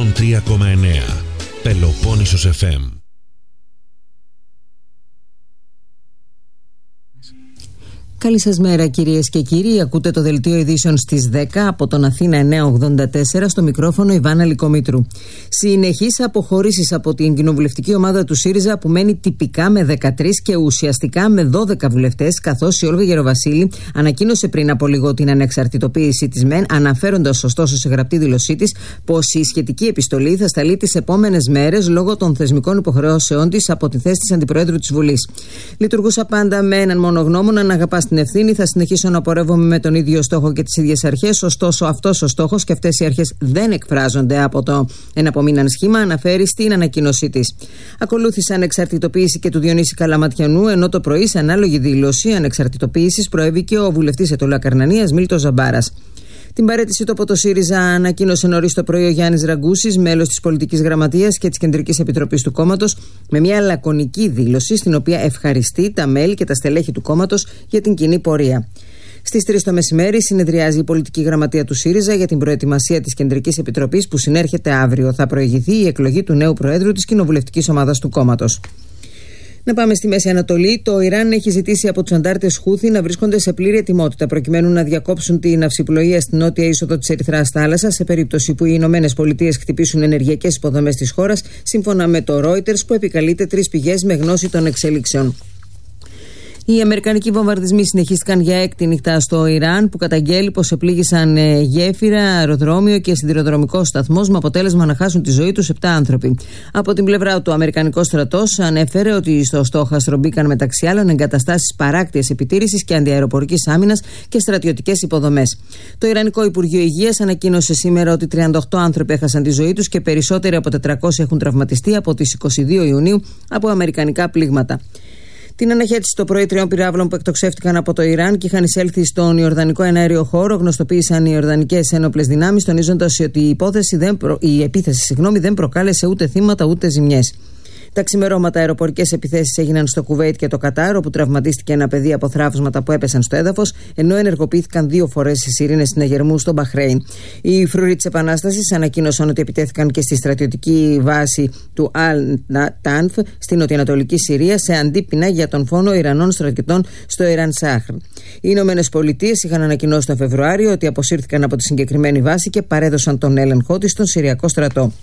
103,9 Πελοπόννησος FM. Καλή σας μέρα κυρίες και κύριοι, ακούτε το δελτίο ειδήσεων στις 10 από τον Αθήνα 984, στο μικρόφωνο Ιβάνα Λυκομήτρου. Συνεχείς αποχωρήσεις από την κοινοβουλευτική ομάδα του ΣΥΡΙΖΑ που μένει τυπικά με 13 και ουσιαστικά με 12 βουλευτές, καθώς η Όλγα Γεροβασίλη ανακοίνωσε πριν από λίγο την ανεξαρτητοποίηση της ΜΕΝ, αναφέροντας ωστόσο σε γραπτή δήλωσή της πως η σχετική επιστολή θα σταλεί τις επόμενες μέρες λόγω των θεσμικών υποχρεώσεών της από τη θέση της Αντιπροέδρου της Βουλής. Λειτουργούσα πάντα με έναν μόνο γνώμονα, να αγαπά την ευθύνη. Θα συνεχίσω να πορεύομαι με τον ίδιο στόχο και τις ίδιες αρχές. Ωστόσο, αυτός ο στόχος και αυτές οι αρχές δεν εκφράζονται από το εναπομείναν σχήμα, αναφέρει στην ανακοίνωσή της. Ακολούθησε ανεξαρτητοποίηση και του Διονύση Καλαματιανού, ενώ το πρωί, σε ανάλογη δήλωση ανεξαρτητοποίησης, προέβη και ο βουλευτής Ετωλά Καρνανίας Μίλτος Ζαμπάρας. Την παραίτησή του από το ΣΥΡΙΖΑ ανακοίνωσε νωρίς το πρωί ο Γιάννης Ραγκούσης, μέλος της Πολιτικής Γραμματείας και της Κεντρικής Επιτροπής του κόμματος, με μια λακωνική δήλωση στην οποία ευχαριστεί τα μέλη και τα στελέχη του κόμματος για την κοινή πορεία. Στις 3 το μεσημέρι συνεδριάζει η Πολιτική Γραμματεία του ΣΥΡΙΖΑ για την προετοιμασία της Κεντρικής Επιτροπής που συνέρχεται αύριο. Θα προηγηθεί η εκλογή του νέου Προέδρου της κοινοβουλευτικής ομάδας του κόμματος. Να πάμε στη Μέση Ανατολή. Το Ιράν έχει ζητήσει από τους αντάρτες Χούθι να βρίσκονται σε πλήρη ετοιμότητα προκειμένου να διακόψουν την ναυσιπλοεία στην νότια είσοδο της Ερυθράς θάλασσας σε περίπτωση που οι Ηνωμένες Πολιτείες χτυπήσουν ενεργειακές υποδομές της χώρας, σύμφωνα με το Reuters που επικαλείται 3 πηγές με γνώση των εξελίξεων. Οι αμερικανικοί βομβαρδισμοί συνεχίστηκαν για 6η νύχτα στο Ιράν, που καταγγέλει πως επλήγησαν γέφυρα, αεροδρόμιο και σιδηροδρομικό σταθμός, με αποτέλεσμα να χάσουν τη ζωή τους 7 άνθρωποι. Από την πλευρά του, ο Αμερικανικός στρατός ανέφερε ότι στο στόχαστρο μπήκαν μεταξύ άλλων εγκαταστάσεις παράκτειας επιτήρησης και αντιαεροπορικής άμυνας και στρατιωτικές υποδομές. Το Ιρανικό Υπουργείο Υγείας ανακοίνωσε σήμερα ότι 38 άνθρωποι έχασαν τη ζωή τους και περισσότεροι από 400 έχουν τραυματιστεί από τις 22 Ιουνίου από αμερικανικά πλήγματα. Την αναχέτηση το πρωί 3 πυράβλων που εκτοξεύτηκαν από το Ιράν και είχαν εισέλθει στον Ιορδανικό εναέριο χώρο γνωστοποίησαν οι Ιορδανικές ένοπλες δυνάμεις, τονίζοντας ότι η επίθεση δεν προκάλεσε ούτε θύματα ούτε ζημιές. Τα ξημερώματα αεροπορικές επιθέσεις έγιναν στο Κουβέιτ και το Κατάρ, όπου τραυματίστηκε ένα παιδί από θράψματα που έπεσαν στο έδαφος, ενώ ενεργοποιήθηκαν 2 φορές οι σιρήνες συναγερμού στο Μπαχρέιν. Οι φρουροί της Επανάστασης ανακοίνωσαν ότι επιτέθηκαν και στη στρατιωτική βάση του Αλ-Τάνφ στη νοτιοανατολική Συρία σε αντίπεινα για τον φόνο Ιρανών στρατιωτών στο Ιράν Σάχρ. Οι Ηνωμένες Πολιτείες είχαν ανακοινώσει τον Φεβρουάριο ότι αποσύρθηκαν από τη συγκεκριμένη βάση και παρέδωσαν τον έλεγχό της στον Συριακό στρατό.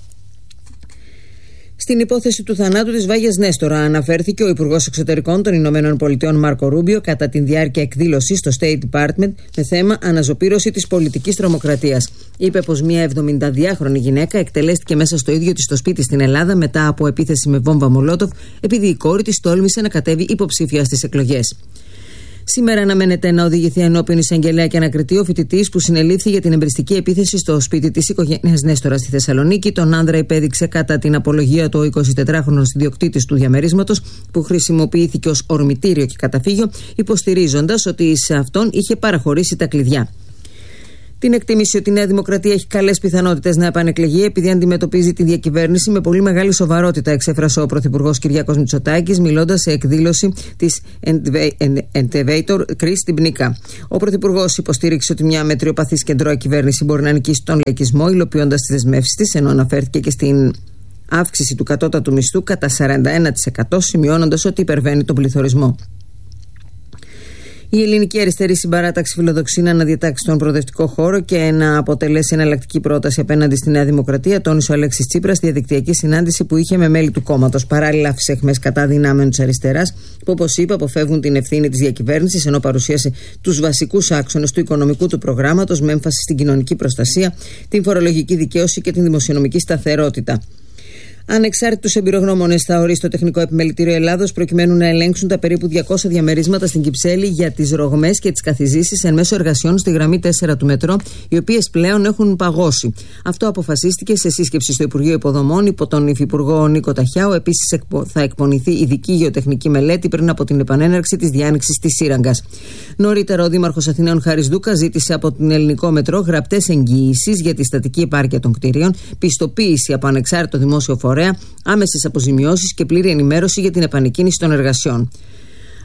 Στην υπόθεση του θανάτου της Βάγιας Νέστορα αναφέρθηκε ο Υπουργός Εξωτερικών των Ηνωμένων Πολιτειών Μάρκο Ρούμπιο κατά τη διάρκεια εκδήλωσης στο State Department με θέμα αναζωπήρωση της πολιτικής τρομοκρατίας. Είπε πως μια 72χρονη γυναίκα εκτελέστηκε μέσα στο ίδιο της το σπίτι στην Ελλάδα μετά από επίθεση με βόμβα Μολότοφ, επειδή η κόρη της τόλμησε να κατέβει υποψήφια στις εκλογές. Σήμερα αναμένεται να οδηγηθεί ενώπιον εισαγγελέα και ανακριτή ο φοιτητής που συνελήφθη για την εμπριστική επίθεση στο σπίτι της οικογένειας Νέστορα στη Θεσσαλονίκη. Τον άνδρα υπέδειξε κατά την απολογία του ο 24χρονος ιδιοκτήτης του διαμερίσματος, που χρησιμοποιήθηκε ως ορμητήριο και καταφύγιο, υποστηρίζοντας ότι σε αυτόν είχε παραχωρήσει τα κλειδιά. Την εκτίμηση ότι η Νέα Δημοκρατία έχει καλές πιθανότητες να επανεκλεγεί επειδή αντιμετωπίζει τη διακυβέρνηση με πολύ μεγάλη σοβαρότητα, εξέφρασε ο Πρωθυπουργός Κυριάκος Μητσοτάκης, μιλώντας σε εκδήλωση της Endeavour Κρίς στην Πνίκα. Ο Πρωθυπουργός υποστήριξε ότι μια μετριοπαθής κεντρώα κυβέρνηση μπορεί να νικήσει τον λαϊκισμό, υλοποιώντας τις δεσμεύσεις της, ενώ αναφέρθηκε και στην αύξηση του κατώτατου μισθού κατά 41%, σημειώνοντας ότι υπερβαίνει τον πληθωρισμό. Η Ελληνική Αριστερή Συμπαράταξη φιλοδοξεί να αναδιατάξει τον προοδευτικό χώρο και να αποτελέσει εναλλακτική πρόταση απέναντι στη Νέα Δημοκρατία, τόνισε ο Αλέξης Τσίπρας στη διαδικτυακή συνάντηση που είχε με μέλη του κόμματος. Παράλληλα, άφησε αιχμές κατά δυνάμεων της αριστεράς, που όπως είπε αποφεύγουν την ευθύνη της διακυβέρνησης, ενώ παρουσίασε τους βασικούς άξονες του οικονομικού του προγράμματος με έμφαση στην κοινωνική προστασία, την φορολογική δικαίωση και την δημοσιονομική σταθερότητα. Ανεξάρτητους εμπειρογνώμονες θα ορίσει το Τεχνικό Επιμελητήριο Ελλάδος προκειμένου να ελέγξουν τα περίπου 200 διαμερίσματα στην Κυψέλη για τις ρογμές και τις καθιζήσεις εν μέσω εργασιών στη γραμμή 4 του μετρό, οι οποίες πλέον έχουν παγώσει. Αυτό αποφασίστηκε σε σύσκεψη στο Υπουργείο Υποδομών υπό τον Υφυπουργό Νίκο Ταχιάου. Επίσης, θα εκπονηθεί ειδική γεωτεχνική μελέτη πριν από την επανέναρξη της διάνοιξης της Σύραγγας. Νωρίτερα, ο Δήμαρχος Αθηναίων Χάρης Δούκα ζήτησε από την Ελληνικό Μετρό γραπτές εγγυήσεις για τη στατική επάρκεια των κτηρίων, πιστοποίηση από ανεξάρτητο δημόσιο φορέα, άμεσες αποζημιώσεις και πλήρη ενημέρωση για την επανεκκίνηση των εργασιών.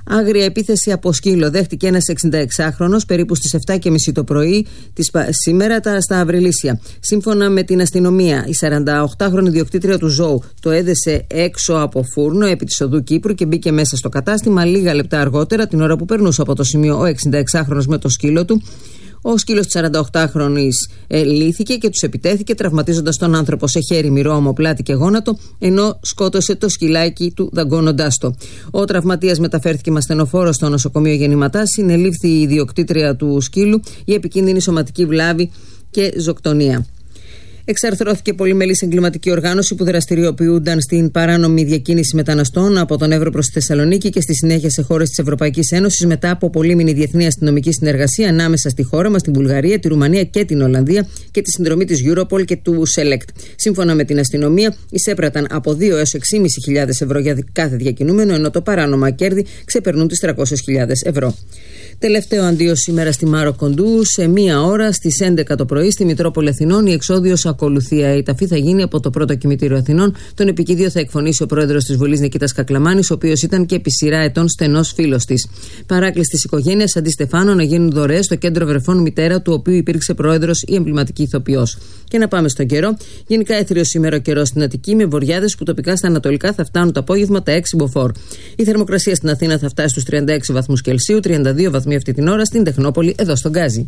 Άγρια επίθεση από σκύλο δέχτηκε ένας 66χρονος περίπου στις 7:30 το πρωί σήμερα στα Αυριλίσια. Σύμφωνα με την αστυνομία, η 48χρονη ιδιοκτήτρια του ζώου το έδεσε έξω από φούρνο επί της οδού Κύπρου και μπήκε μέσα στο κατάστημα. Λίγα λεπτά αργότερα, την ώρα που περνούσε από το σημείο ο 66χρονος με το σκύλο του, ο σκύλος της 48χρονης λύθηκε και τους επιτέθηκε, τραυματίζοντας τον άνθρωπο σε χέρι, μυρό, ομοπλάτη και γόνατο, ενώ σκότωσε το σκυλάκι του δαγκώνοντάς το. Ο τραυματίας μεταφέρθηκε με ασθενοφόρο στο νοσοκομείο Γεννηματά. Συνελήφθη η ιδιοκτήτρια του σκύλου για επικίνδυνη σωματική βλάβη και ζωκτονία. Εξαρθρώθηκε πολυμελής εγκληματική οργάνωση που δραστηριοποιούνταν στην παράνομη διακίνηση μεταναστών από τον Εύρο προς τη Θεσσαλονίκη και στη συνέχεια σε χώρες της Ευρωπαϊκής Ένωσης μετά από πολύμηνη διεθνή αστυνομική συνεργασία ανάμεσα στη χώρα μας, την Βουλγαρία, τη Ρουμανία και την Ολλανδία και τη συνδρομή της Europol και του Select. Σύμφωνα με την αστυνομία, εισέπραταν από 2 έως 6.500 ευρώ για κάθε διακινούμενο, ενώ το παράνομα κέρδη ξεπερνούν τις 300.000 ευρώ. Τελευταίο αντίο σήμερα στη Μάρο Κοντού, σε 1 ώρα στις 11 το πρωί στη Μητρόπολη Αθηνών. Η εξόδιος ακολουθεί. Η ταφή θα γίνει από το πρώτο κημητήριο Αθηνών. Τον επικίδιο θα εκφωνήσει ο πρόεδρος της Βουλής Νικήτας Κακλαμάνης, ο οποίος ήταν και επί σειρά ετών στενός φίλος της. Παράκληση της οικογένειας Αντί Στεφάνο να γίνουν δωρεές στο κέντρο βρεφών μητέρα του, οποίου υπήρξε πρόεδρος η εμβληματική ηθοποιός. Και να πάμε στον καιρό. Γενικά έθριος σήμερα ο καιρός στην Αττική, με βοριάδες που τοπικά στα ανατολικά θα φτάνουν το απόγευμα τα 6 μποφόρ. Η θερμοκρασία στην Αθήνα θα φτάσει στους 36 βαθμούς Κελσίου, 32 βαθμοί αυτή την ώρα στην Τεχνόπολη, εδώ στον Γκάζι.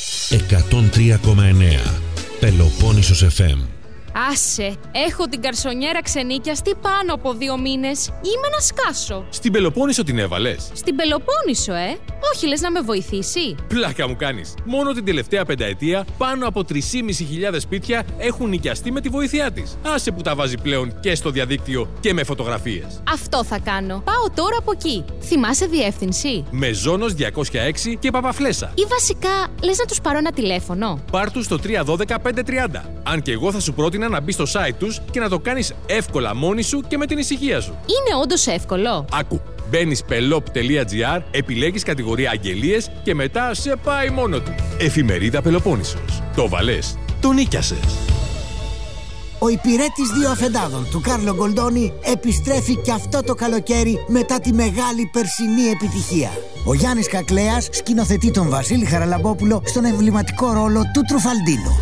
103,9 Πελοπόννησος FM. Άσε, έχω την καρσονιέρα ξενίκιαστη πάνω από 2 μήνες. Είμαι να σκάσω. Στην Πελοπόννησο την έβαλες? Στην Πελοπόννησο, Όχι, λες να με βοηθήσει? Πλάκα μου κάνεις. Μόνο την τελευταία πενταετία πάνω από 3.500 σπίτια έχουν νοικιαστεί με τη βοήθειά της. Άσε που τα βάζει πλέον και στο διαδίκτυο και με φωτογραφίες. Αυτό θα κάνω. Πάω τώρα από εκεί. Θυμάσαι διεύθυνση? Μεζόνος 206 και Παπαφλέσσα. Ή βασικά, λες να τους πάρω ένα τηλέφωνο? Πάρ' τους στο 312-530. Αν και εγώ θα σου πρότεινα να μπεις στο site τους και να το κάνεις εύκολα μόνη σου και με την ησυχία σου. Είναι όντως εύκολο? Άκου. Μπαίνεις pelop.gr, επιλέγεις κατηγορία αγγελίες και μετά σε πάει μόνο του. Εφημερίδα Πελοπόννησος. Το βαλές, το νίκιασες. Ο υπηρέτης 2 αφεντάδων του Κάρλο Γκολντόνι επιστρέφει και αυτό το καλοκαίρι μετά τη μεγάλη περσινή επιτυχία. Ο Γιάννης Κακλέας σκηνοθετεί τον Βασίλη Χαραλαμπόπουλο στον εμβληματικό ρόλο του Τρουφαλντίνο.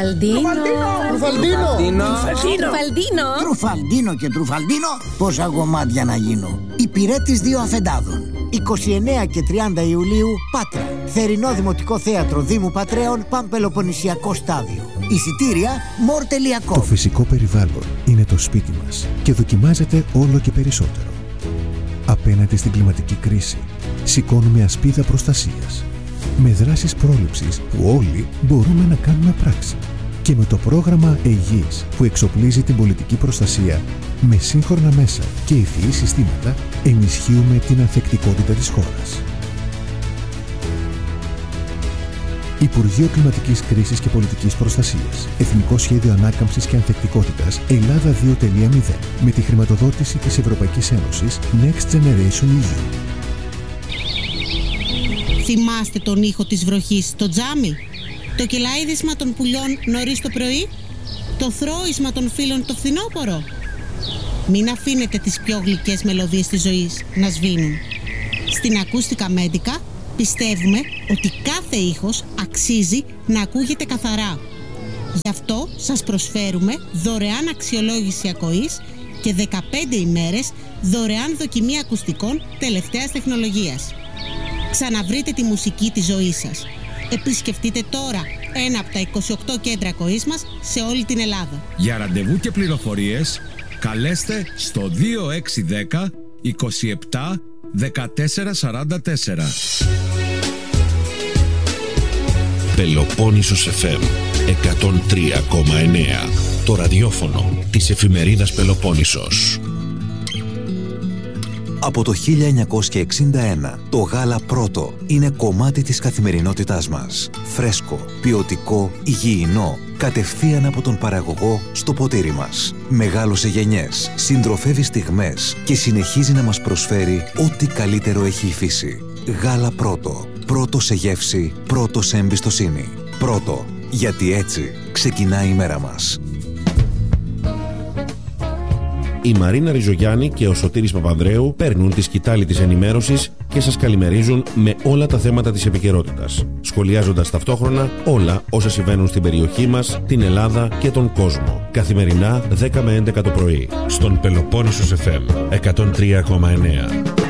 Τρουφαλντίνο και Τρουφαλντίνο, πόσα γομάτια να γίνω. Υπηρέτης 2 αφεντάδων. 29 και 30 Ιουλίου, Πάτρα. Θερινό Δημοτικό Θέατρο Δήμου Πατρέων, Παμπελοποννησιακό στάδιο. Εισιτήρια more.com. Το φυσικό περιβάλλον είναι το σπίτι μας και δοκιμάζεται όλο και περισσότερο. Απέναντι στην κλιματική κρίση, σηκώνουμε ασπίδα προστασίας. Με δράσεις πρόληψης που όλοι μπορούμε να κάνουμε πράξη. Και με το πρόγραμμα ΕΓΙΙΣ που εξοπλίζει την πολιτική προστασία με σύγχρονα μέσα και ευφυή συστήματα, ενισχύουμε την ανθεκτικότητα της χώρας. Υπουργείο Κλιματικής Κρίσης και Πολιτικής Προστασίας. Εθνικό Σχέδιο Ανάκαμψης και Ανθεκτικότητας Ελλάδα 2.0 με τη χρηματοδότηση της Ευρωπαϊκής Ένωσης Next Generation EU. Θυμάστε τον ήχο της βροχής στο τζάμι? Το κελαίδισμα των πουλιών νωρίς το πρωί? Το θρώισμα των φύλων το φθινόπωρο? Μην αφήνετε τις πιο γλυκές μελωδίες της ζωής να σβήνουν. Στην Ακούστικα Μέντικα πιστεύουμε ότι κάθε ήχος αξίζει να ακούγεται καθαρά. Γι' αυτό σας προσφέρουμε δωρεάν αξιολόγηση ακοής και 15 ημέρες δωρεάν δοκιμή ακουστικών τελευταίας τεχνολογίας. Ξαναβρείτε τη μουσική της ζωής σας. Επισκεφτείτε τώρα ένα από τα 28 κέντρα ακοής μας σε όλη την Ελλάδα. Για ραντεβού και πληροφορίες καλέστε στο 2610 27 1444. Πελοπόννησος FM 103,9. Το ραδιόφωνο της εφημερίδας Πελοπόννησος. Από το 1961, το γάλα Πρώτο είναι κομμάτι της καθημερινότητάς μας. Φρέσκο, ποιοτικό, υγιεινό, κατευθείαν από τον παραγωγό στο ποτήρι μας. Μεγάλωσε γενιές, συντροφεύει στιγμές και συνεχίζει να μας προσφέρει ό,τι καλύτερο έχει η φύση. Γάλα Πρώτο. Πρώτο σε γεύση, πρώτο σε εμπιστοσύνη. Πρώτο, γιατί έτσι ξεκινάει η μέρα μας. Η Μαρίνα Ριζογιάννη και ο Σωτήρης Παπανδρέου παίρνουν τη σκητάλη της ενημέρωσης και σας καλημερίζουν με όλα τα θέματα της επικαιρότητας, σχολιάζοντας ταυτόχρονα όλα όσα συμβαίνουν στην περιοχή μας, την Ελλάδα και τον κόσμο. Καθημερινά 10 με 11 το πρωί, στον Πελοπόννησος FM 103,9.